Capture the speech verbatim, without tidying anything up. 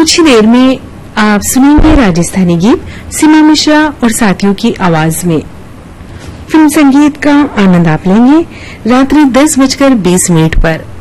कुछ ही देर में आप सुनेंगे राजस्थानी गीत सीमा मिश्रा और साथियों की आवाज में। फिल्म संगीत का आनंद आप लेंगे रात्रि दस बजकर बीस मिनट पर।